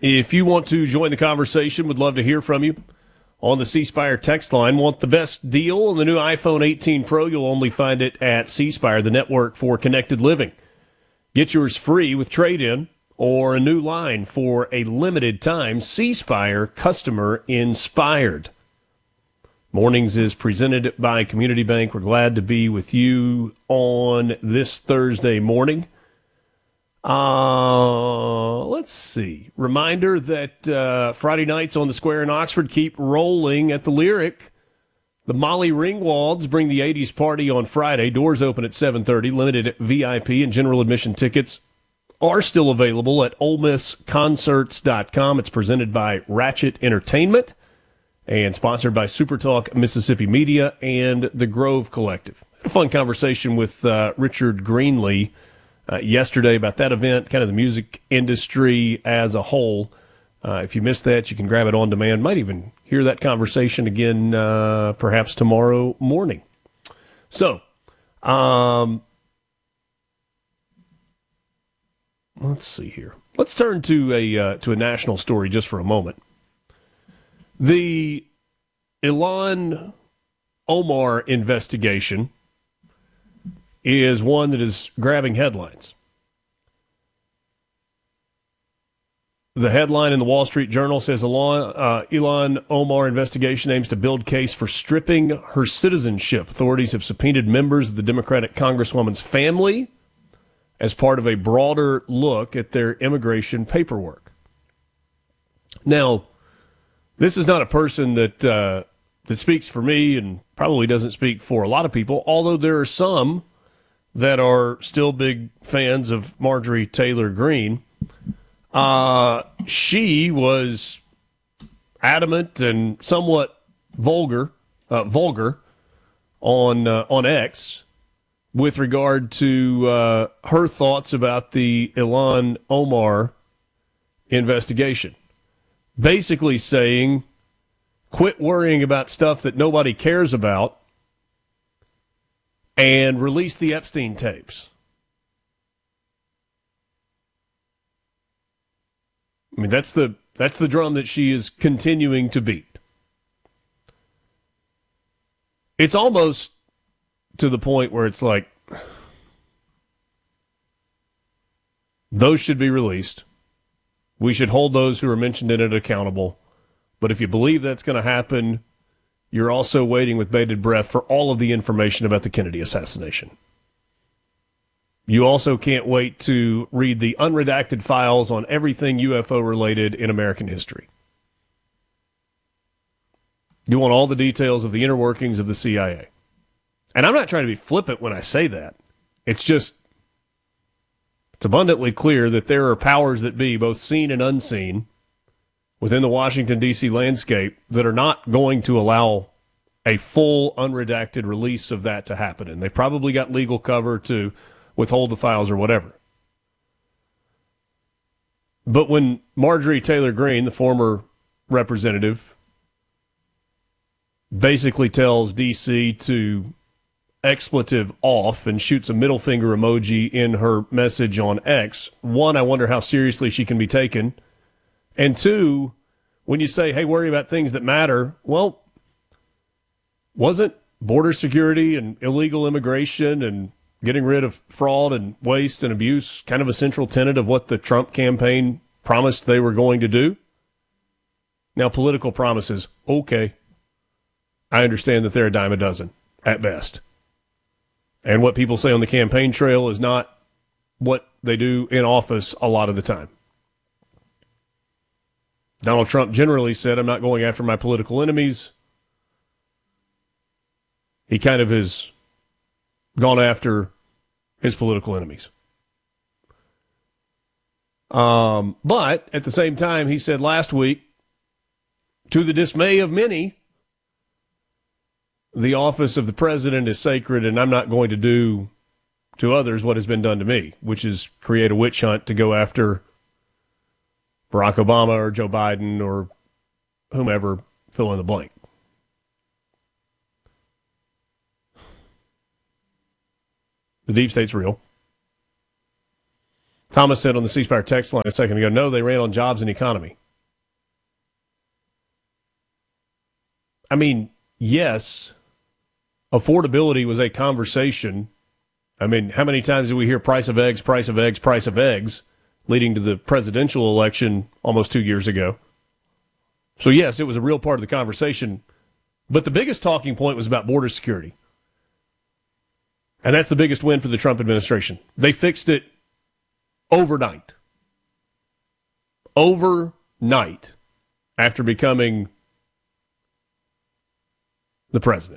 If you want to join the conversation, would love to hear from you on the C Spire text line. Want the best deal on the new iPhone 18 Pro? You'll only find it at C Spire, the network for connected living. Get yours free with trade-in or a new line for a limited time. C Spire, customer inspired. Mornings is presented by Community Bank. We're glad to be with you on this Thursday morning. Let's see. Reminder that Friday nights on the Square in Oxford keep rolling at the Lyric. The Molly Ringwalds bring the 80s party on Friday. Doors open at 7:30. Limited VIP and general admission tickets are still available at OleMissConcerts.com. It's presented by Ratchet Entertainment and sponsored by SuperTalk Mississippi Media and the Grove Collective. Had a fun conversation with Richard Greenlee yesterday about that event, kind of the music industry as a whole. If you missed that, you can grab it on demand. Might even hear that conversation again perhaps tomorrow morning. So, let's see here. Let's turn to a national story just for a moment. The Ilhan Omar investigation is one that is grabbing headlines. The headline in the Wall Street Journal says Ilhan Omar investigation aims to build case for stripping her citizenship. Authorities have subpoenaed members of the Democratic Congresswoman's family as part of a broader look at their immigration paperwork. Now, this is not a person that speaks for me and probably doesn't speak for a lot of people, although there are some that are still big fans of Marjorie Taylor Greene. She was adamant and somewhat vulgar on X with regard to her thoughts about the Ilhan Omar investigation. Basically saying, quit worrying about stuff that nobody cares about and release the Epstein tapes. I mean, that's the drum that she is continuing to beat. It's almost to the point where it's like, those should be released. We should hold those who are mentioned in it accountable. But if you believe that's going to happen, you're also waiting with bated breath for all of the information about the Kennedy assassination. You also can't wait to read the unredacted files on everything UFO related in American history. You want all the details of the inner workings of the CIA. And I'm not trying to be flippant when I say that. It's abundantly clear that there are powers that be, both seen and unseen, within the Washington, D.C. landscape that are not going to allow a full unredacted release of that to happen. And they've probably got legal cover to withhold the files or whatever. But when Marjorie Taylor Greene, the former representative, basically tells D.C. to expletive off and shoots a middle finger emoji in her message on X, one, I wonder how seriously she can be taken. And two, when you say, hey, worry about things that matter, well, wasn't border security and illegal immigration and getting rid of fraud and waste and abuse kind of a central tenet of what the Trump campaign promised they were going to do? Now, political promises, okay. I understand that they're a dime a dozen at best. And what people say on the campaign trail is not what they do in office a lot of the time. Donald Trump generally said, I'm not going after my political enemies. He kind of has gone after his political enemies. But at the same time, he said last week, to the dismay of many, the office of the president is sacred, and I'm not going to do to others what has been done to me, which is create a witch hunt to go after Barack Obama or Joe Biden or whomever, fill in the blank. The deep state's real. Thomas said on the C Spire text line a second ago, no, they ran on jobs and economy. I mean, yes, affordability was a conversation. I mean, how many times did we hear price of eggs, price of eggs, price of eggs, leading to the presidential election almost 2 years ago? So, yes, it was a real part of the conversation. But the biggest talking point was about border security. And that's the biggest win for the Trump administration. They fixed it overnight. Overnight after becoming the president.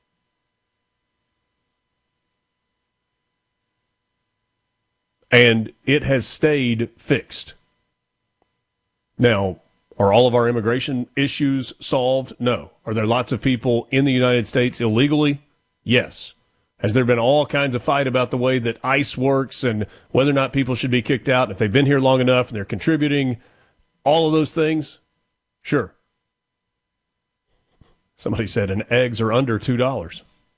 And it has stayed fixed. Now, are all of our immigration issues solved? No. Are there lots of people in the United States illegally? Yes. Has there been all kinds of fight about the way that ICE works and whether or not people should be kicked out, and if they've been here long enough and they're contributing, all of those things? Sure. Somebody said, and eggs are under $2.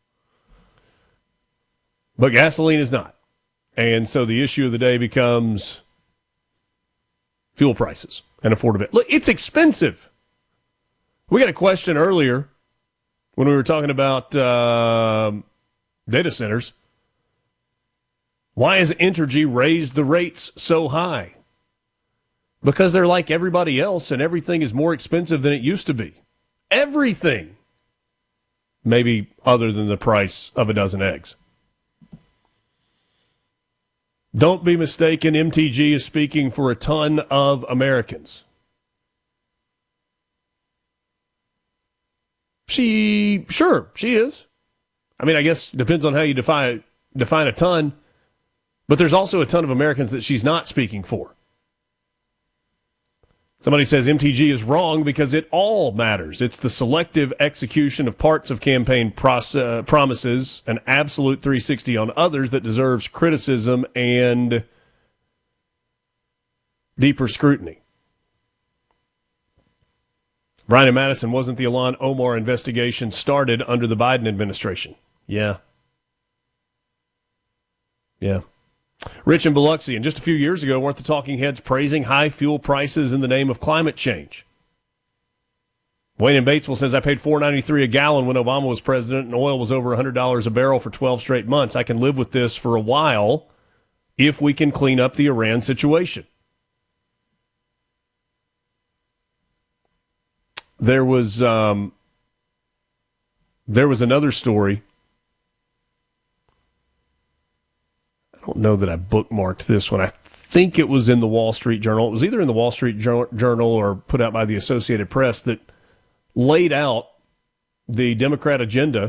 But gasoline is not. And so the issue of the day becomes fuel prices and affordability. Look, it's expensive. We got a question earlier when we were talking about data centers. Why has Entergy raised the rates so high? Because they're like everybody else and everything is more expensive than it used to be. Everything. Maybe other than the price of a dozen eggs. Don't be mistaken, MTG is speaking for a ton of Americans. She is. I mean, I guess it depends on how you define a ton, but there's also a ton of Americans that she's not speaking for. Somebody says MTG is wrong because it all matters. It's the selective execution of parts of campaign promises, an absolute 360 on others that deserves criticism and deeper scrutiny. Brian and Madison, wasn't the Ilhan Omar investigation started under the Biden administration? Yeah. Rich in Biloxi, and just a few years ago, weren't the talking heads praising high fuel prices in the name of climate change? Wayne in Batesville says, I paid $4.93 a gallon when Obama was president and oil was over $100 a barrel for 12 straight months. I can live with this for a while if we can clean up the Iran situation. There was another story. I don't know that I bookmarked this one. I think it was in the Wall Street Journal. It was either in the Wall Street Journal or put out by the Associated Press that laid out the Democrat agenda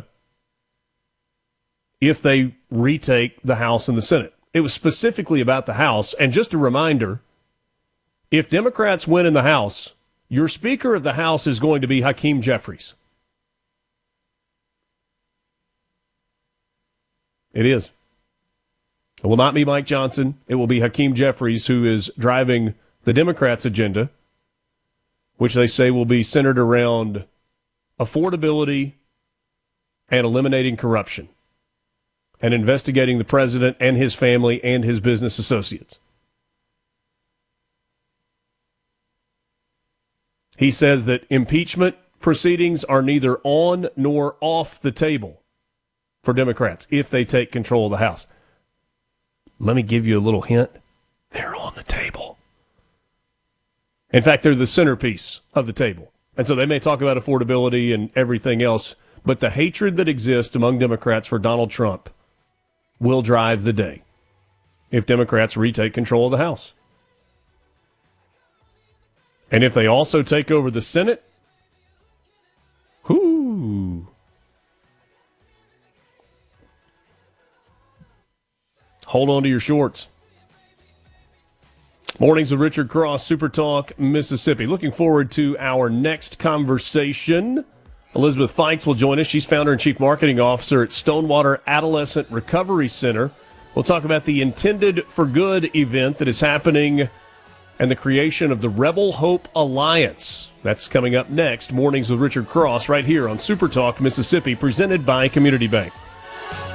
if they retake the House and the Senate. It was specifically about the House. And just a reminder, if Democrats win in the House, your Speaker of the House is going to be Hakeem Jeffries. It is. It will not be Mike Johnson. It will be Hakeem Jeffries, who is driving the Democrats' agenda, which they say will be centered around affordability and eliminating corruption and investigating the president and his family and his business associates. He says that impeachment proceedings are neither on nor off the table for Democrats if they take control of the House. Let me give you a little hint. They're on the table. In fact, they're the centerpiece of the table. And so they may talk about affordability and everything else, but the hatred that exists among Democrats for Donald Trump will drive the day if Democrats retake control of the House. And if they also take over the Senate, hold on to your shorts. Mornings with Richard Cross, Super Talk, Mississippi. Looking forward to our next conversation. Elizabeth Fikes will join us. She's founder and chief marketing officer at Stonewater Adolescent Recovery Center. We'll talk about the Intended for Good event that is happening and the creation of the Rebel Hope Alliance. That's coming up next. Mornings with Richard Cross right here on Super Talk, Mississippi, presented by Community Bank.